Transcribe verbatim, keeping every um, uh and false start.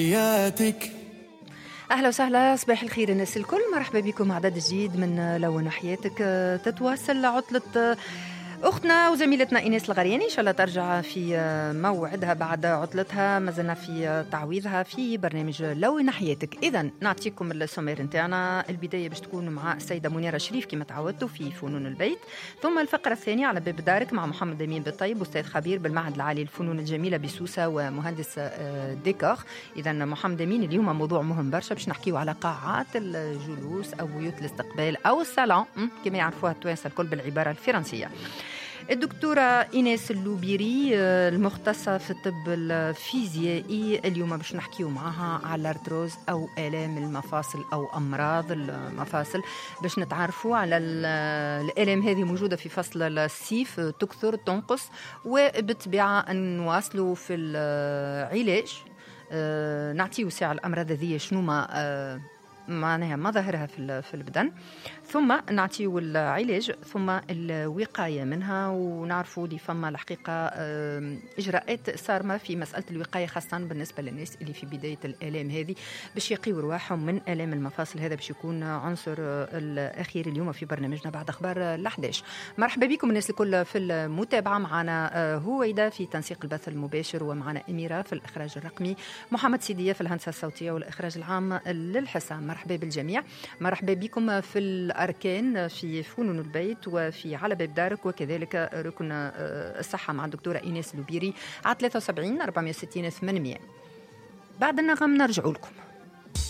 حياتك. أهلا وسهلا، صباح الخير الناس الكل، مرحبا بكم عدد جديد من لون حياتك. تتواصل عطلة أختنا وزميلتنا إيناس الغرياني، إن شاء الله ترجع في موعدها بعد عطلتها، ما زلنا في تعويضها في برنامج لون حياتك. إذا نعطيكم السومير نتاعنا. البداية باش تكون مع السيدة منيرة شريف كما تعودتوا في فنون البيت، ثم الفقرة الثانية على باب دارك مع محمد أمين بالطيب، أستاذ خبير بالمعهد العالي للفنون الجميلة بسوسة ومهندس ديكور. إذا محمد أمين اليوم موضوع مهم برشا، باش نحكيو على قاعات الجلوس أو بيوت الاستقبال أو الصالون كما يعرفوها التوانسة الكل بالعبارة الفرنسية. الدكتورة إيناس اللوبيري المختصة في الطب الفيزيائي، اليوم باش نحكيو معها على الارتروز أو آلام المفاصل أو أمراض المفاصل، باش نتعرفوا على الآلام هذه موجودة في فصل الصيف، تكثر تنقص، وبالطبيعة نواصلوا في العلاج، نعطيو ساعة الأمراض هذه شنو ما معناها مظاهرها في في البدن، ثم نعطيو العلاج ثم الوقاية منها، ونعرفوا لي فما الحقيقة إجراءات صارمة في مسألة الوقاية خاصة بالنسبة للناس اللي في بداية الآلام هذه باش يقيوا رواحهم من آلام المفاصل. هذا باش يكون عنصر الأخير اليوم في برنامجنا بعد أخبار الأحداش. مرحبا بكم الناس الكل في المتابعة. معنا هويدا في تنسيق البث المباشر، ومعنا أميرة في الإخراج الرقمي، محمد سيدية في الهندسة الصوتية والإخراج العام للحسام. مرحبا بالجميع، مرحبا بكم في الأركان في فنون البيت وفي على باب دارك، وكذلك ركن الصحة مع الدكتورة إيناس اللوبيري على ثلاثة وسبعين أربعمائة وستين ثمانمائة. بعد النغم نرجع لكم.